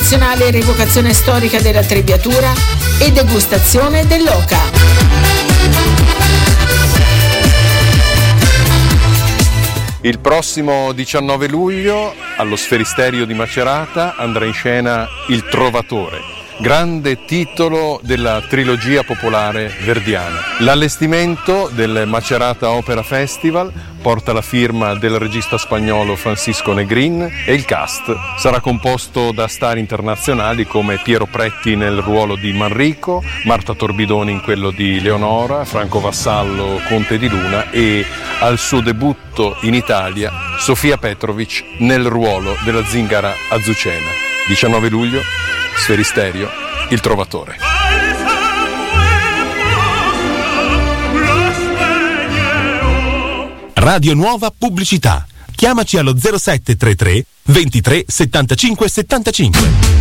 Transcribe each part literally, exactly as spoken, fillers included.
tradizionale rievocazione storica della trebbiatura e degustazione dell'oca. Il prossimo diciannove luglio allo Sferisterio di Macerata andrà in scena Il Trovatore, grande titolo della trilogia popolare verdiana. L'allestimento del Macerata Opera Festival porta la firma del regista spagnolo Francisco Negrin e il cast sarà composto da star internazionali come Piero Pretti nel ruolo di Manrico, Marta Torbidoni in quello di Leonora, Franco Vassallo Conte di Luna e al suo debutto in Italia Sofia Petrovic nel ruolo della zingara Azucena. diciannove luglio, Sferisterio, Il Trovatore. Radio Nuova Pubblicità. Chiamaci allo zero sette trentatré ventitré settantacinque settantacinque.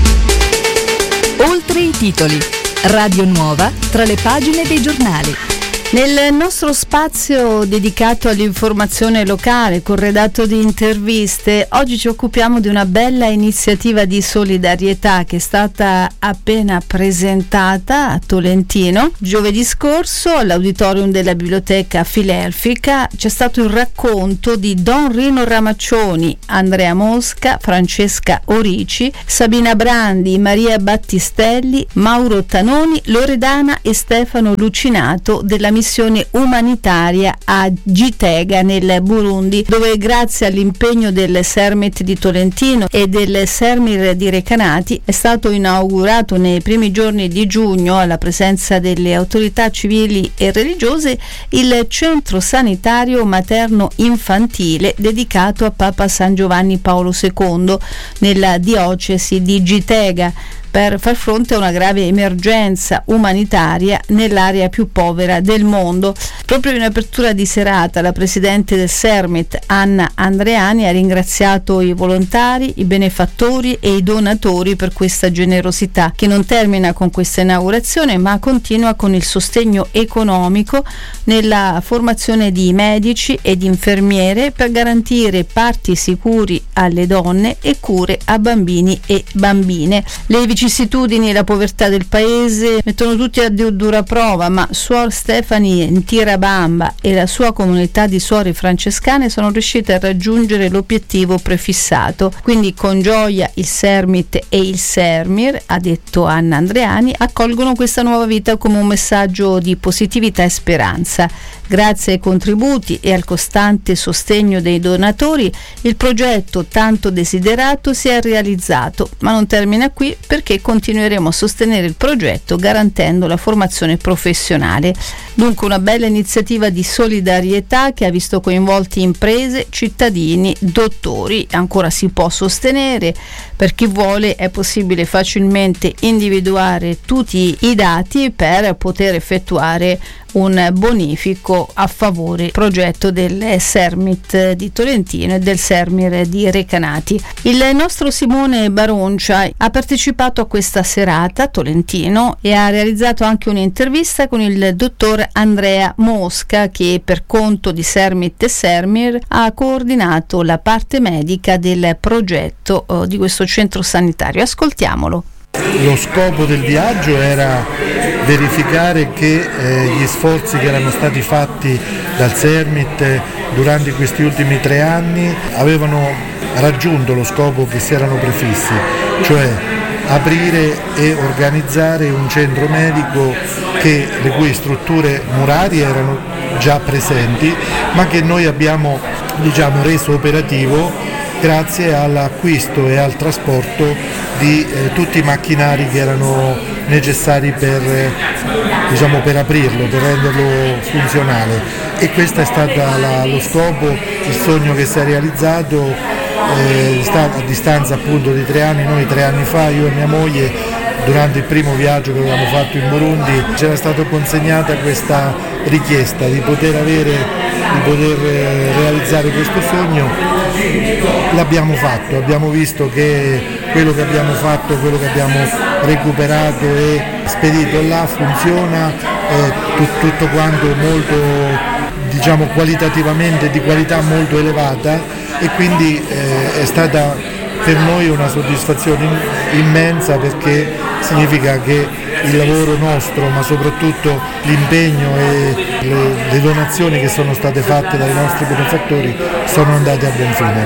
Oltre i titoli. Radio Nuova tra le pagine dei giornali. Nel nostro spazio dedicato all'informazione locale, corredato di interviste, oggi ci occupiamo di una bella iniziativa di solidarietà che è stata appena presentata a Tolentino. Giovedì scorso all'auditorium della Biblioteca Filerfica c'è stato il racconto di Don Rino Ramaccioni, Andrea Mosca, Francesca Orici, Sabina Brandi, Maria Battistelli, Mauro Tanoni, Loredana e Stefano Lucinato della missione umanitaria a Gitega nel Burundi, dove grazie all'impegno del Sermit di Tolentino e del Sermir di Recanati è stato inaugurato nei primi giorni di giugno, alla presenza delle autorità civili e religiose, il centro sanitario materno infantile dedicato a Papa San Giovanni Paolo secondo nella diocesi di Gitega, per far fronte a una grave emergenza umanitaria nell'area più povera del mondo. Proprio in apertura di serata la presidente del Sermit, Anna Andreani, ha ringraziato i volontari, i benefattori e i donatori per questa generosità, che non termina con questa inaugurazione ma continua con il sostegno economico nella formazione di medici ed infermiere per garantire parti sicuri alle donne e cure a bambini e bambine. Le vicissitudini e la povertà del paese mettono tutti a dura prova, ma Suor Stefani Ntirabamba e la sua comunità di suore francescane sono riuscite a raggiungere l'obiettivo prefissato. Quindi con gioia il Sermit e il Sermir, ha detto Anna Andreani, accolgono questa nuova vita come un messaggio di positività e speranza. Grazie ai contributi e al costante sostegno dei donatori, il progetto tanto desiderato si è realizzato, ma non termina qui, perché continueremo a sostenere il progetto garantendo la formazione professionale. Dunque una bella iniziativa di solidarietà che ha visto coinvolti imprese, cittadini, dottori. Ancora si può sostenere, per chi vuole è possibile facilmente individuare tutti i dati per poter effettuare un bonifico a favore del progetto del Sermit di Tolentino e del Sermir di Recanati. Il nostro Simone Baroncia ha partecipato a questa serata a Tolentino e ha realizzato anche un'intervista con il dottor Andrea Mosca, che per conto di Sermit e Sermir ha coordinato la parte medica del progetto eh, di questo centro sanitario. Ascoltiamolo. Lo scopo del viaggio era verificare che eh, gli sforzi che erano stati fatti dal Sermit durante questi ultimi tre anni avevano raggiunto lo scopo che si erano prefissi, cioè aprire e organizzare un centro medico che, le cui strutture murarie erano già presenti, ma che noi abbiamo, diciamo, reso operativo grazie all'acquisto e al trasporto di eh, tutti i macchinari che erano necessari per, eh, diciamo, per aprirlo, per renderlo funzionale. E questo è stato la, lo scopo, il sogno che si è realizzato eh, a distanza appunto di tre anni. Noi tre anni fa, io e mia moglie, durante il primo viaggio che avevamo fatto in Burundi, c'era stata consegnata questa richiesta di poter avere, di poter realizzare questo sogno. L'abbiamo fatto, abbiamo visto che quello che abbiamo fatto, quello che abbiamo recuperato e spedito là funziona, eh, tut, tutto quanto molto, diciamo, qualitativamente di qualità molto elevata, e quindi eh, è stata per noi è una soddisfazione immensa, perché significa che il lavoro nostro, ma soprattutto l'impegno e le, le donazioni che sono state fatte dai nostri benefattori sono andate a buon fine.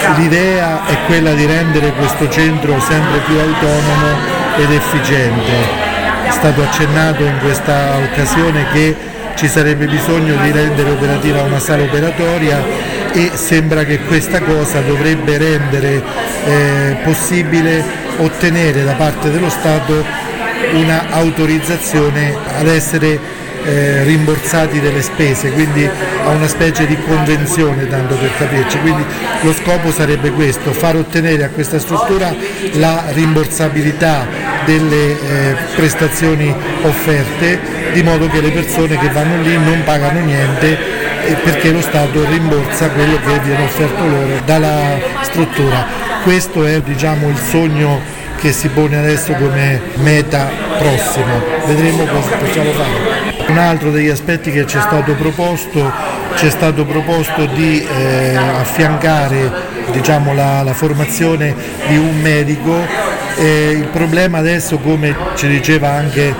L'idea è quella di rendere questo centro sempre più autonomo ed efficiente. È stato accennato in questa occasione che ci sarebbe bisogno di rendere operativa una sala operatoria, e sembra che questa cosa dovrebbe rendere eh, possibile ottenere da parte dello Stato una autorizzazione ad essere eh, rimborsati delle spese, quindi a una specie di convenzione, tanto per capirci. Quindi lo scopo sarebbe questo: far ottenere a questa struttura la rimborsabilità delle eh, prestazioni offerte, di modo che le persone che vanno lì non pagano niente, perché lo Stato rimborsa quello che viene offerto loro dalla struttura. Questo è, diciamo, il sogno che si pone adesso come meta prossima. Vedremo cosa possiamo fare. Un altro degli aspetti che ci è stato proposto, ci è stato proposto di eh, affiancare, diciamo, la, la formazione di un medico. Eh, il problema adesso, come ci diceva anche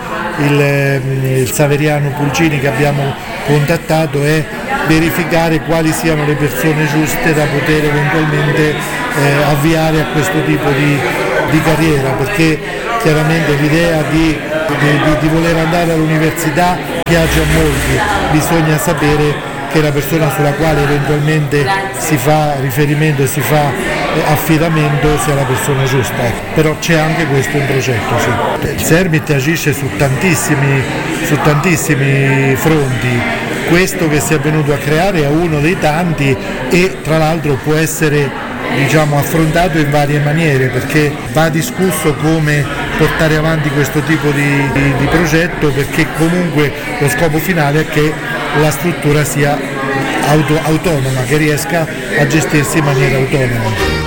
il, il Saveriano Pulcini che abbiamo contattato, è verificare quali siano le persone giuste da poter eventualmente eh, avviare a questo tipo di, di carriera, perché chiaramente l'idea di, di, di voler andare all'università piace a molti, bisogna sapere che la persona sulla quale eventualmente si fa riferimento e si fa affidamento sia la persona giusta, però c'è anche questo in progetto. Sì. Il Sermit agisce su tantissimi, su tantissimi fronti. Questo che si è venuto a creare è uno dei tanti, e tra l'altro può essere, diciamo, affrontato in varie maniere, perché va discusso come portare avanti questo tipo di, di, di progetto, perché comunque lo scopo finale è che la struttura sia auto, autonoma, che riesca a gestirsi in maniera autonoma.